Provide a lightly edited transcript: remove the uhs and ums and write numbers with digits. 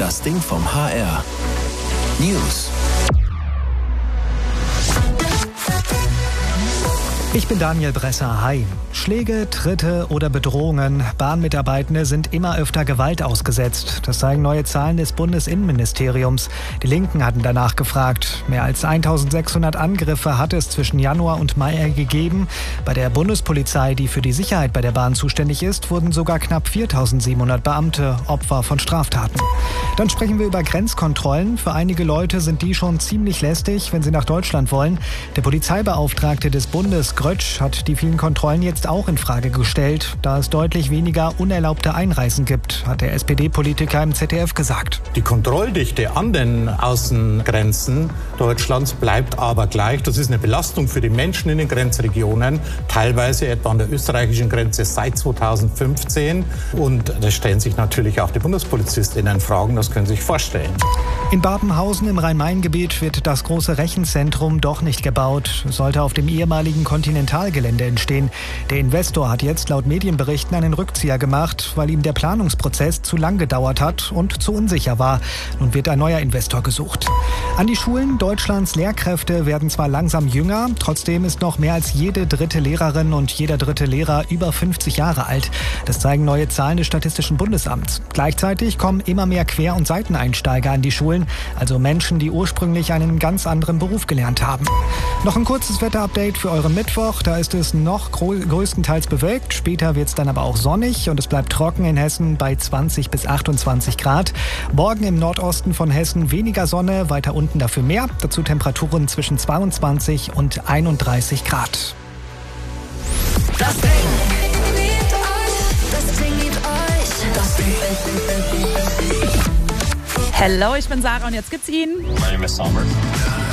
Das Ding vom HR. News. Ich bin Daniel Bresser. Hi. Schläge, Tritte oder Bedrohungen. Bahnmitarbeitende sind immer öfter Gewalt ausgesetzt. Das zeigen neue Zahlen des Bundesinnenministeriums. Die Linken hatten danach gefragt. Mehr als 1600 Angriffe hat es zwischen Januar und Mai gegeben. Bei der Bundespolizei, die für die Sicherheit bei der Bahn zuständig ist, wurden sogar knapp 4700 Beamte Opfer von Straftaten. Dann sprechen wir über Grenzkontrollen. Für einige Leute sind die schon ziemlich lästig, wenn sie nach Deutschland wollen. Der Polizeibeauftragte des Bundes, Grötsch, hat die vielen Kontrollen jetzt auch in Frage gestellt, da es deutlich weniger unerlaubte Einreisen gibt, hat der SPD-Politiker im ZDF gesagt. Die Kontrolldichte an den Außengrenzen Deutschlands bleibt aber gleich. Das ist eine Belastung für die Menschen in den Grenzregionen, teilweise etwa an der österreichischen Grenze seit 2015. Und das stellen sich natürlich auch die Bundespolizistinnen Fragen, das können Sie sich vorstellen. In Babenhausen im Rhein-Main-Gebiet wird das große Rechenzentrum doch nicht gebaut. Es sollte auf dem ehemaligen Kontinentalgelände entstehen. Der Investor hat jetzt laut Medienberichten einen Rückzieher gemacht, weil ihm der Planungsprozess zu lang gedauert hat und zu unsicher war. Nun wird ein neuer Investor gesucht. An die Schulen Deutschlands Lehrkräfte werden zwar langsam jünger, trotzdem ist noch mehr als jede dritte Lehrerin und jeder dritte Lehrer über 50 Jahre alt. Das zeigen neue Zahlen des Statistischen Bundesamts. Gleichzeitig kommen immer mehr Quer- und Seiteneinsteiger an die Schulen, also Menschen, die ursprünglich einen ganz anderen Beruf gelernt haben. Noch ein kurzes Wetterupdate für euren Mittwoch. Da ist es noch größtenteils bewölkt. Später wird es dann aber auch sonnig und es bleibt trocken in Hessen bei 20 bis 28 Grad. Morgen im Nordosten von Hessen weniger Sonne, weiter unten dafür mehr. Dazu Temperaturen zwischen 22 und 31 Grad. Das Ding. Hello, ich bin Sarah und jetzt gibt's ihn. My name is Sommer.